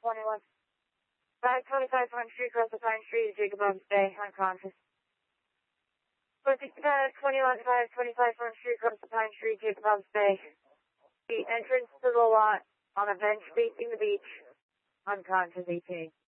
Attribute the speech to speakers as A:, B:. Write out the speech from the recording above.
A: 521. 525 Front Street, across the Pine Street, Jacob Bob's Bay, unconscious. 21 525 Front Street, across the Pine Street, Jacob Bob's Bay. The entrance to the lot on a bench facing the beach, unconscious EP.